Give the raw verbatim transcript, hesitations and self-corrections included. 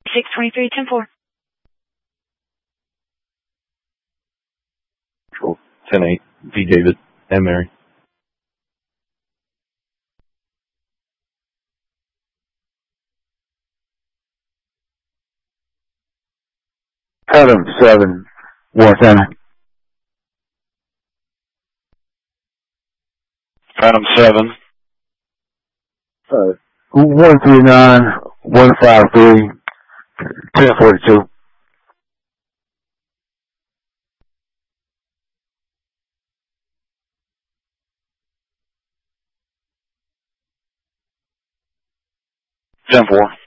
six twenty-three, ten four. Control ten eight, V. David and Mary. Adam seven, one center. Phantom seven. Uh, one three nine, one five three, ten forty two. ten four.